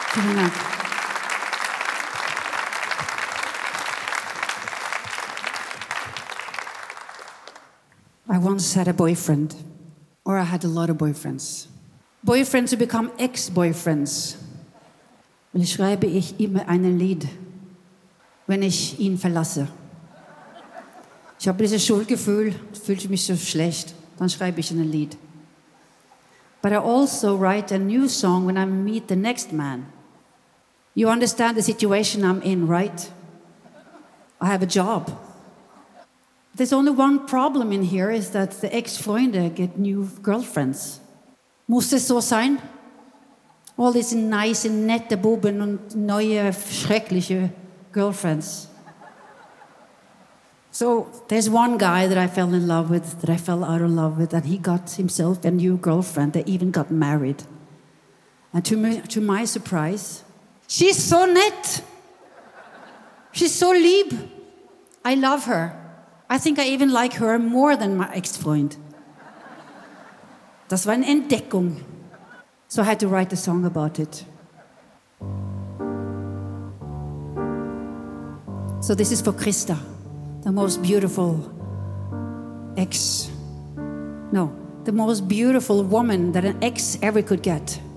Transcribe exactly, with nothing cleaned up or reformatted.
Vielen Dank. I once had a boyfriend, or I had a lot of boyfriends. Boyfriends who become ex-boyfriends. Dann schreibe ich immer ein Lied, wenn ich ihn verlasse. Ich habe dieses Schuldgefühl, fühle ich mich so schlecht, dann schreibe ich ein Lied. But I also write a new song when I meet the next man. You understand the situation I'm in, right? I have a job. There's only one problem in here is that the ex-Freunde get new girlfriends. Muss es so sein? All these nice, nette Buben und neue, schreckliche girlfriends. So there's one guy that I fell in love with, that I fell out of love with, and he got himself a new girlfriend. They even got married. And to my, to my surprise, she's so nett. She's so lieb. I love her. I think I even like her more than my ex-Freund. Das war eine Entdeckung. So I had to write a song about it. So this is for Krista, the most beautiful ex, no, the most beautiful woman that an ex ever could get.